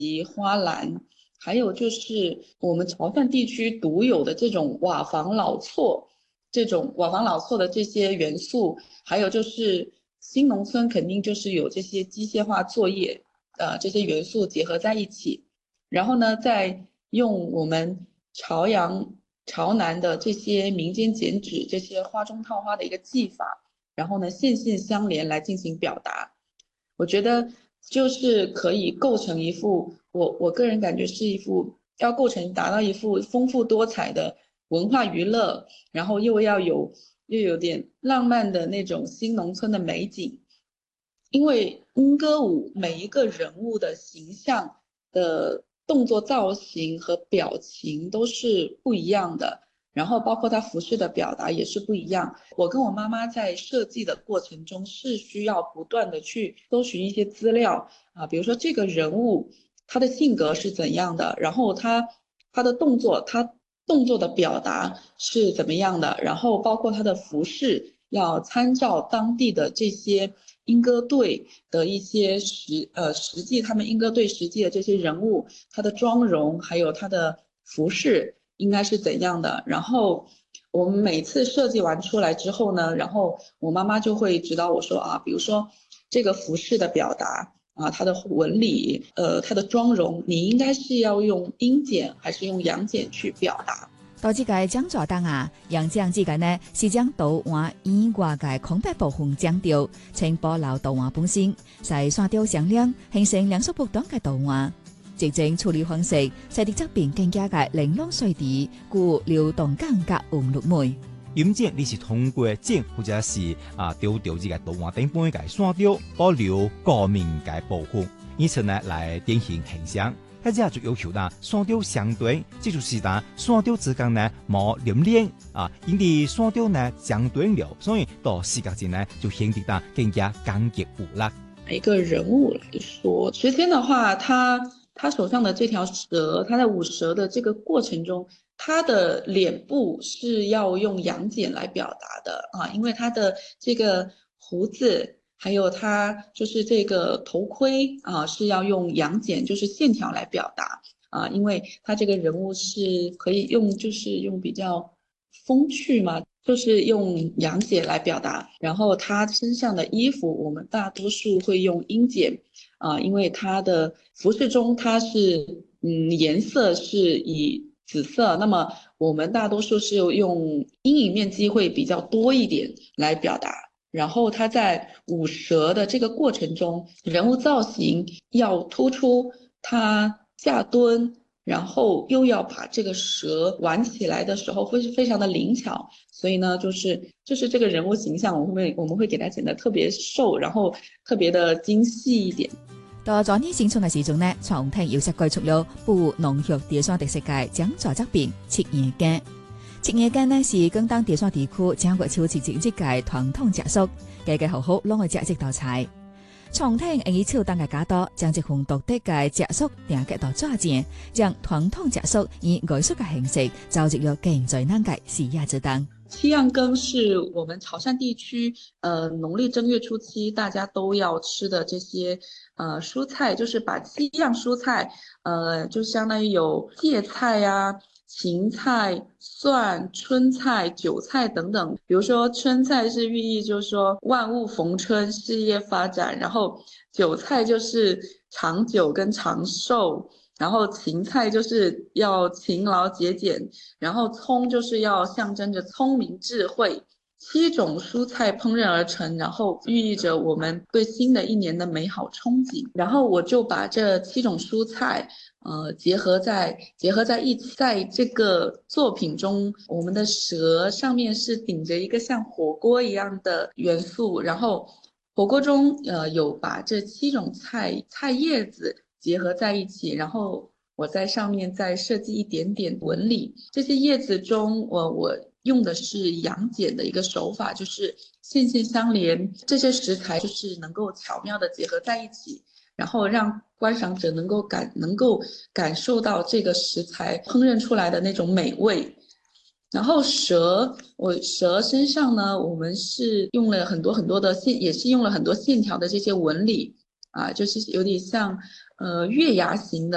及花篮，还有就是我们潮汕地区独有的这种瓦房老厝，这种瓦房老厝的这些元素，还有就是新农村肯定就是有这些机械化作业，这些元素结合在一起，然后呢，再用我们潮阳、潮南的这些民间剪纸、这些花中套花的一个技法，然后呢，线线相连来进行表达。我觉得就是可以构成一幅，我个人感觉是一幅要构成达到一幅丰富多彩的文化娱乐，然后又有点浪漫的那种新农村的美景。因为莺歌舞每一个人物的形象的动作造型和表情都是不一样的，然后包括他服饰的表达也是不一样。我跟我妈妈在设计的过程中是需要不断的去搜寻一些资料啊，比如说这个人物他的性格是怎样的，然后他动作的表达是怎么样的，然后包括他的服饰要参照当地的这些莺歌队的一些实际他们莺歌队实际的这些人物，他的妆容还有他的服饰应该是怎样的。然后我们每次设计完出来之后呢，然后我妈妈就会指导我说啊，比如说这个服饰的表达。啊，它的纹理，它的妆容，你应该是要用阴剪还是用阳剪去表达？ 到这个讲座当啊，杨将这个呢是将图画以外的空白部分剪掉，请保留图画本身，在刷掉上亮，形成两束不同的图画。这种处理方式，使得作品更加的玲珑碎地，具流动感甲纹路美。 阴剪你是通过剪或者是丢掉这个图画顶本嘅刷掉，保留高明嘅部分，以此呢来典型形象。那这就要求呢，刷掉相对，这就是呢刷掉之间呢冇连连因为刷掉呢相对了，所以到视觉上呢就显得呢更加感觉无力。 一个人物来说，时间的话，他手上的这条蛇，他在舞蛇的这个过程中，他的脸部是要用阳睑来表达的啊，因为他的这个胡子，还有他就是这个头盔啊，是要用阳睑，就是线条来表达啊，因为他这个人物是可以用，就是用比较风趣嘛，就是用阳睑来表达。然后他身上的衣服，我们大多数会用阴睑因为他的服饰中它是颜色是以紫色，那么我们大多数是用阴影面积会比较多一点来表达。然后他在舞蛇的这个过程中，人物造型要突出他架蹲，然后又要把这个蛇挽起来的时候会是非常的灵巧，所以呢，就是这个人物形象，我们会给他剪得特别瘦，然后特别的精细一点。 到昨年新春嘅時鐘呢，重聽要實繼續了部農業第三第世界講座作品《七夜間》。七夜間呢是廣東第三地區正月秋節節節嘅傳統習俗，家好好攏會食一道菜。重聽以秋冬嘅假多，將一份獨特嘅習俗定格到抓正，將傳統習俗以藝術嘅形式造就了更最難嘅喜亞之當。 七樣羹是我們潮汕地區農曆正月初七大家都要吃的這些蔬菜，就是把7樣蔬菜就相當於有芥菜啊、芹菜、蒜、春菜、韭菜等等。比如說春菜是寓意就是說萬物逢春、事業發展，然後韭菜就是長久跟長壽，然後芹菜就是要勤勞節儉，然後蔥就是要象徵着聰明智慧。7種蔬菜烹飪而成，然後寓意着我們對新的一年的美好憧憬。然後我就把這7種蔬菜結合在一起，在這個作品中，我們的蛇上面是頂着一個像火鍋一樣的元素，然後火鍋中有把這7種菜葉子結合在一起，然後我在上面再設計一點點紋理。這些葉子中我用的是陽剪的一個手法，就是線線相連，這些食材就是能夠巧妙的結合在一起，然後讓觀賞者能夠感受到這個食材烹飪出來的那種美味。然後蛇身上呢，我們是用了很多很多的線，也是用了很多線條的這些紋理就是有點像月牙形的。